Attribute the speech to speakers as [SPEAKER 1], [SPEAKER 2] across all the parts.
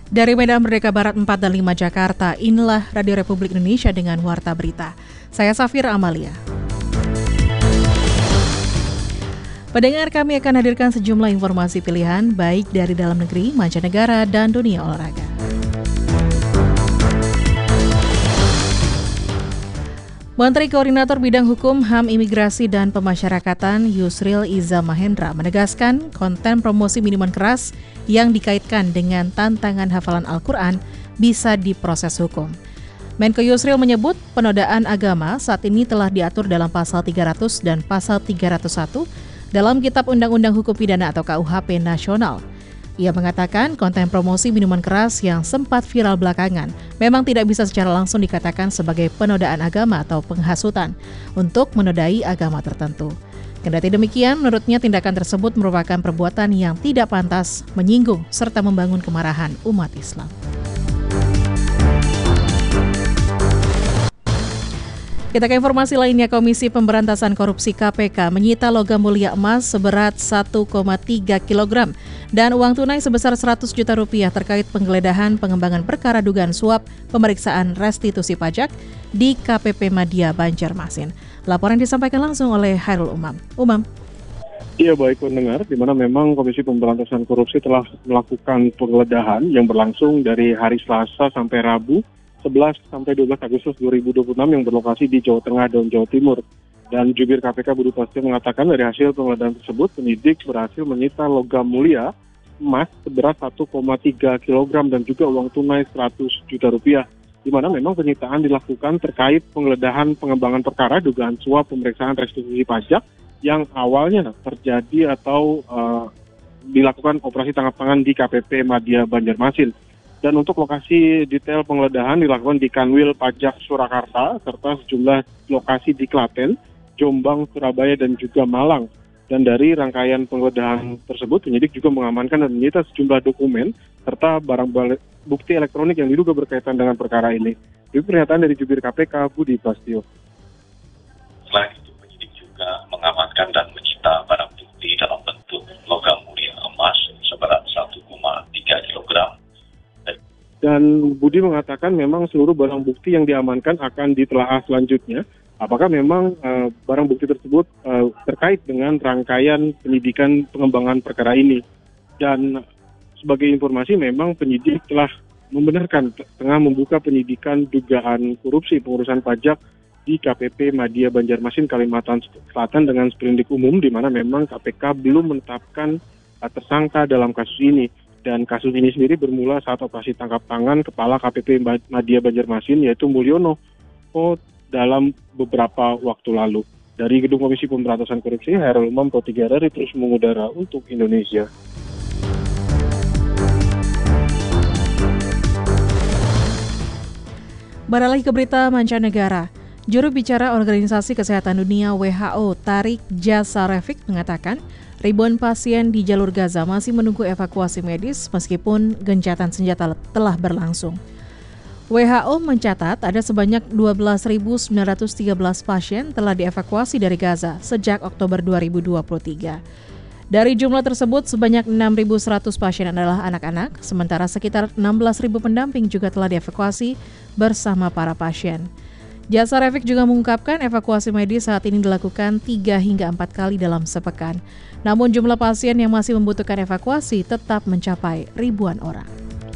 [SPEAKER 1] Dari Medan Merdeka Barat 4 dan 5 Jakarta, inilah Radio Republik Indonesia dengan Warta Berita. Saya Safira Amalia. Pendengar, kami akan hadirkan sejumlah informasi pilihan, baik dari dalam negeri, mancanegara, dan dunia olahraga. Menteri Koordinator Bidang Hukum, HAM, Imigrasi, dan Pemasyarakatan Yusril Iza Mahendra menegaskan konten promosi minuman keras yang dikaitkan dengan tantangan hafalan Al-Quran bisa diproses hukum. Menko Yusril menyebut penodaan agama saat ini telah diatur dalam pasal 300 dan pasal 301 dalam Kitab Undang-Undang Hukum Pidana atau KUHP Nasional. Ia mengatakan konten promosi minuman keras yang sempat viral belakangan memang tidak bisa secara langsung dikatakan sebagai penodaan agama atau penghasutan untuk menodai agama tertentu. Kendati demikian, menurutnya tindakan tersebut merupakan perbuatan yang tidak pantas, menyinggung, serta membangun kemarahan umat Islam. Kita ke informasi lainnya, Komisi Pemberantasan Korupsi KPK menyita logam mulia emas seberat 1,3 kg dan uang tunai sebesar 100 juta rupiah terkait penggeledahan pengembangan perkara dugaan suap pemeriksaan restitusi pajak di KPP Madya Banjarmasin. Laporan disampaikan langsung oleh Hairul Umam.
[SPEAKER 2] Iya, baik pendengar, di mana memang Komisi Pemberantasan Korupsi telah melakukan penggeledahan yang berlangsung dari hari Selasa sampai Rabu 11 sampai 12 Agustus 2026 yang berlokasi di Jawa Tengah dan Jawa Timur. Dan jubir KPK Budi Prasetyo mengatakan dari hasil penggeledahan tersebut, penyidik berhasil menyita logam mulia emas seberat 1,3 kg dan juga uang tunai 100 juta rupiah. Di mana memang penyitaan dilakukan terkait penggeledahan pengembangan perkara dugaan suap pemeriksaan restitusi pajak yang awalnya terjadi atau dilakukan operasi tangkap tangan di KPP Madya Banjarmasin. Dan untuk lokasi detail penggeledahan dilakukan di Kanwil Pajak Surakarta serta sejumlah lokasi di Klaten, Jombang, Surabaya, dan juga Malang. Dan dari rangkaian penggeledahan tersebut, penyidik juga mengamankan dan menyita sejumlah dokumen serta barang bukti elektronik yang diduga berkaitan dengan perkara ini. Ini pernyataan dari jubir KPK Budi Prasetyo.
[SPEAKER 3] Selain itu, penyidik juga mengamankan dan menyita barang bukti dalam bentuk logam mulia emas seberat 1,3 kg.
[SPEAKER 2] Dan Budi mengatakan memang seluruh barang bukti yang diamankan akan ditelaah selanjutnya. Apakah memang barang bukti tersebut terkait dengan rangkaian penyidikan pengembangan perkara ini. Dan sebagai informasi memang penyidik telah membenarkan tengah membuka penyidikan dugaan korupsi pengurusan pajak di KPP Madya Banjarmasin, Kalimantan Selatan dengan sprindik umum, di mana memang KPK belum menetapkan tersangka dalam kasus ini. Dan kasus ini sendiri bermula saat operasi tangkap tangan Kepala KPP Madya Banjarmasin yaitu Mulyono dalam beberapa waktu lalu. Dari Gedung Komisi Pemberantasan Korupsi, Hairul Umam, Pro 3 RRI terus mengudara untuk Indonesia.
[SPEAKER 1] Beralih ke berita mancanegara. Juru bicara Organisasi Kesehatan Dunia WHO, Tarik Jasarevic, mengatakan ribuan pasien di jalur Gaza masih menunggu evakuasi medis meskipun gencatan senjata telah berlangsung. WHO mencatat ada sebanyak 12.913 pasien telah dievakuasi dari Gaza sejak Oktober 2023. Dari jumlah tersebut, sebanyak 6.100 pasien adalah anak-anak, sementara sekitar 16.000 pendamping juga telah dievakuasi bersama para pasien. Jasarevic juga mengungkapkan evakuasi medis saat ini dilakukan 3 hingga 4 kali dalam sepekan. Namun jumlah pasien yang masih membutuhkan evakuasi tetap mencapai ribuan orang.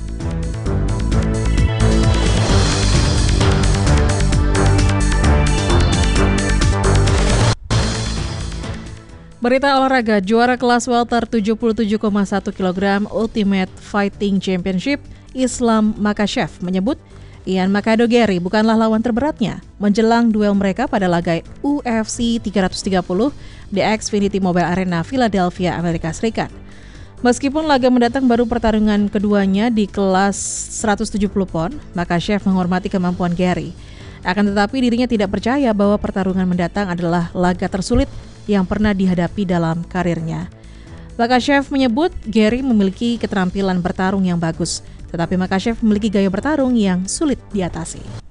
[SPEAKER 1] Berita olahraga, juara kelas welter 77,1 kg Ultimate Fighting Championship, Islam Makhachev menyebut Ian Makado-Gary bukanlah lawan terberatnya menjelang duel mereka pada laga UFC 330 di Xfinity Mobile Arena, Philadelphia, Amerika Serikat. Meskipun laga mendatang baru pertarungan keduanya di kelas 170 pon, Makhachev menghormati kemampuan Gary. Akan tetapi dirinya tidak percaya bahwa pertarungan mendatang adalah laga tersulit yang pernah dihadapi dalam karirnya. Makhachev menyebut Gary memiliki keterampilan bertarung yang bagus, tetapi Makhachev memiliki gaya bertarung yang sulit diatasi.